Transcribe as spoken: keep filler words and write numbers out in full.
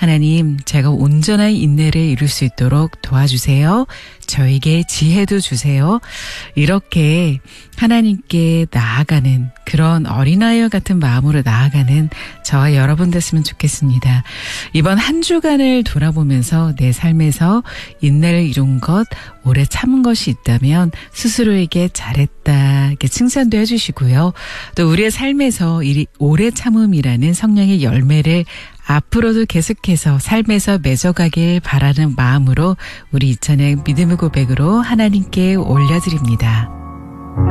하나님, 제가 온전한 인내를 이룰 수 있도록 도와주세요. 저에게 지혜도 주세요. 이렇게 하나님께 나아가는 그런 어린아이와 같은 마음으로 나아가는 저와 여러분 됐으면 좋겠습니다. 이번 한 주간을 돌아보면서 내 삶에서 인내를 이룬 것, 오래 참은 것이 있다면 스스로에게 잘했다 이렇게 칭찬도 해주시고요. 또 우리의 삶에서 이 오래 참음이라는 성령의 열매를 앞으로도 계속해서 삶에서 맺어가길 바라는 마음으로 우리 이찬의 믿음의 고백으로 하나님께 올려드립니다.